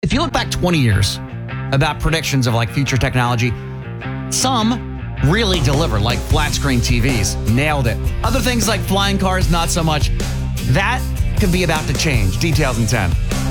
if you look back 20 years about predictions of like future technology, some really delivered, like flat screen TVs, nailed it. Other things like flying cars, not so much. That could be about to change. Details in 10.